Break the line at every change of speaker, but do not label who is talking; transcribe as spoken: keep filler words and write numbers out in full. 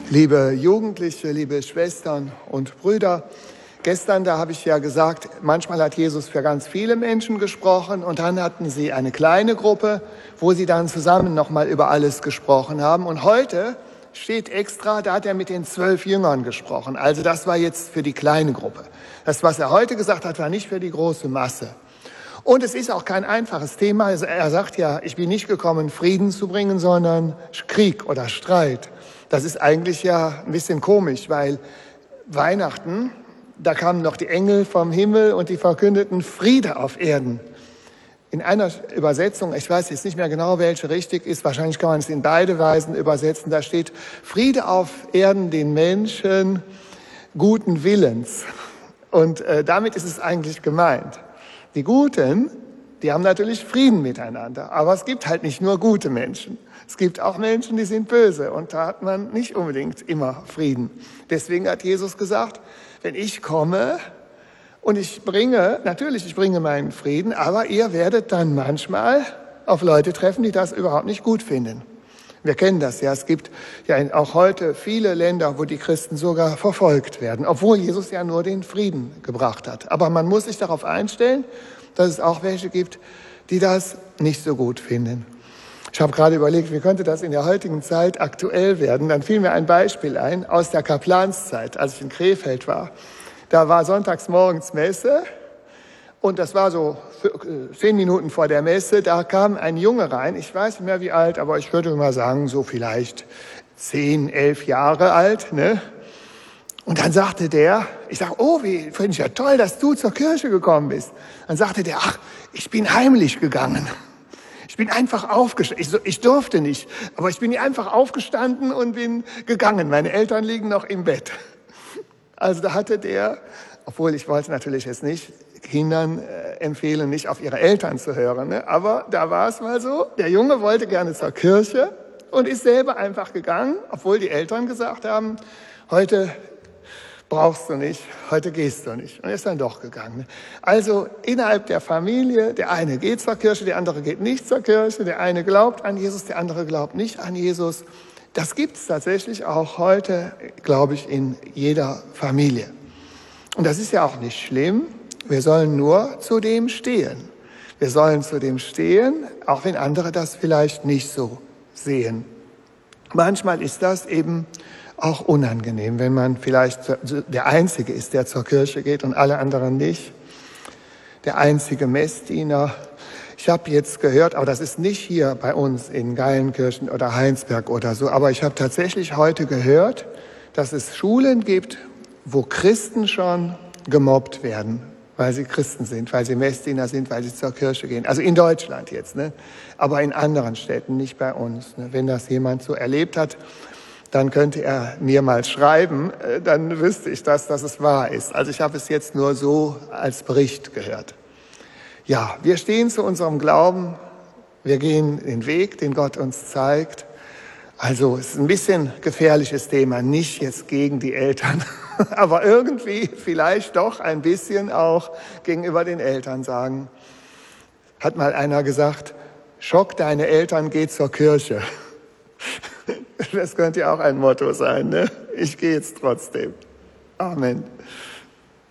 Liebe Jugendliche, liebe Schwestern und Brüder, gestern, da habe ich ja gesagt, manchmal hat Jesus für ganz viele Menschen gesprochen und dann hatten sie eine kleine Gruppe, wo sie dann zusammen nochmal über alles gesprochen haben. Und heute steht extra, da hat er mit den zwölf Jüngern gesprochen. Also das war jetzt für die kleine Gruppe. Das, was er heute gesagt hat, war nicht für die große Masse. Und es ist auch kein einfaches Thema. Also er sagt ja, ich bin nicht gekommen, Frieden zu bringen, sondern Krieg oder Streit. Das ist eigentlich ja ein bisschen komisch, weil Weihnachten, da kamen noch die Engel vom Himmel und die verkündeten Friede auf Erden. In einer Übersetzung, ich weiß jetzt nicht mehr genau, welche richtig ist, wahrscheinlich kann man es in beide Weisen übersetzen, da steht Friede auf Erden den Menschen guten Willens. Und äh, damit ist es eigentlich gemeint. Die Guten, die haben natürlich Frieden miteinander, aber es gibt halt nicht nur gute Menschen. Es gibt auch Menschen, die sind böse und da hat man nicht unbedingt immer Frieden. Deswegen hat Jesus gesagt, wenn ich komme und ich bringe, natürlich, ich bringe meinen Frieden, aber ihr werdet dann manchmal auf Leute treffen, die das überhaupt nicht gut finden. Wir kennen das ja, es gibt ja auch heute viele Länder, wo die Christen sogar verfolgt werden, obwohl Jesus ja nur den Frieden gebracht hat. Aber man muss sich darauf einstellen, dass es auch welche gibt, die das nicht so gut finden. Ich habe gerade überlegt, wie könnte das in der heutigen Zeit aktuell werden. Dann fiel mir ein Beispiel ein aus der Kaplanszeit, als ich in Krefeld war. Da war sonntags morgens Messe und das war so zehn Minuten vor der Messe. Da kam ein Junge rein, ich weiß nicht mehr wie alt, aber ich würde mal sagen, so vielleicht zehn, elf Jahre alt, ne? Und dann sagte der, ich sag, oh, wie finde ich ja toll, dass du zur Kirche gekommen bist. Dann sagte der, ach, ich bin heimlich gegangen. Ich bin einfach aufgestanden. Ich, ich durfte nicht, aber ich bin einfach aufgestanden und bin gegangen. Meine Eltern liegen noch im Bett. Also da hatte der, obwohl ich wollte natürlich jetzt nicht Kindern äh, empfehlen, nicht auf ihre Eltern zu hören, ne? Aber da war es mal so, der Junge wollte gerne zur Kirche und ist selber einfach gegangen, obwohl die Eltern gesagt haben, heute brauchst du nicht, heute gehst du nicht. Und ist dann doch gegangen. Also innerhalb der Familie, der eine geht zur Kirche, der andere geht nicht zur Kirche, der eine glaubt an Jesus, der andere glaubt nicht an Jesus. Das gibt es tatsächlich auch heute, glaube ich, in jeder Familie. Und das ist ja auch nicht schlimm. Wir sollen nur zu dem stehen. Wir sollen zu dem stehen, auch wenn andere das vielleicht nicht so sehen. Manchmal ist das eben auch unangenehm, wenn man vielleicht der Einzige ist, der zur Kirche geht und alle anderen nicht. Der einzige Messdiener. Ich habe jetzt gehört, aber das ist nicht hier bei uns in Geilenkirchen oder Heinsberg oder so, aber ich habe tatsächlich heute gehört, dass es Schulen gibt, wo Christen schon gemobbt werden, weil sie Christen sind, weil sie Messdiener sind, weil sie zur Kirche gehen. Also in Deutschland jetzt, ne? Aber in anderen Städten, nicht bei uns. Ne? Wenn das jemand so erlebt hat, dann könnte er mir mal schreiben, dann wüsste ich das, dass es wahr ist. Also ich habe es jetzt nur so als Bericht gehört. Ja, wir stehen zu unserem Glauben, wir gehen den Weg, den Gott uns zeigt. Also es ist ein bisschen gefährliches Thema, nicht jetzt gegen die Eltern, aber irgendwie vielleicht doch ein bisschen auch gegenüber den Eltern sagen. Hat mal einer gesagt, schock deine Eltern, geh zur Kirche. Das könnte ja auch ein Motto sein, ne? Ich gehe jetzt trotzdem. Amen.